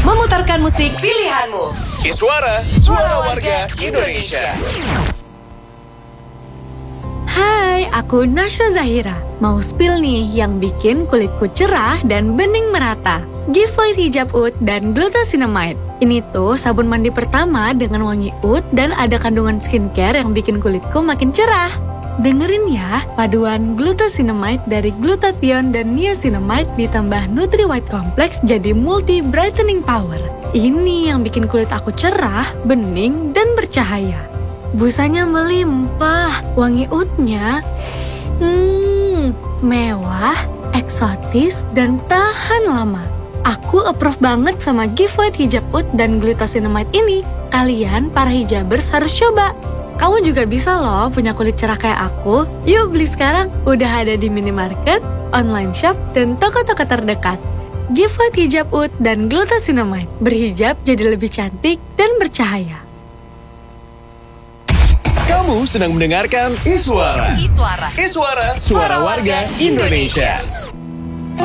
memutarkan musik pilihanmu. Iswara, suara warga Indonesia. Hai, aku Nasya Zahira. Mau spill nih yang bikin kulitku cerah dan bening merata. Giveaway hijab oud dan glucosinamide. Ini tuh sabun mandi pertama dengan wangi oud dan ada kandungan skincare yang bikin kulitku makin cerah. Dengerin ya, paduan glucosinamide dari glutathione dan niacinamide ditambah Nutri White Complex jadi multi brightening power. Ini yang bikin kulit aku cerah, bening, dan bercahaya. Busanya melimpah, wangi oudnya mewah, eksotis, dan tahan lama. Aku approve banget sama giveaway hijab oud dan glucosinamide ini. Kalian, para hijabers, harus coba. Kamu juga bisa loh punya kulit cerah kayak aku. Yuk beli sekarang, udah ada di minimarket, online shop, dan toko-toko terdekat. Giveaway hijab oud dan glucosinamide. Berhijab jadi lebih cantik dan bercahaya. Kamu sedang mendengarkan Iswara. Iswara. Iswara, suara warga Indonesia.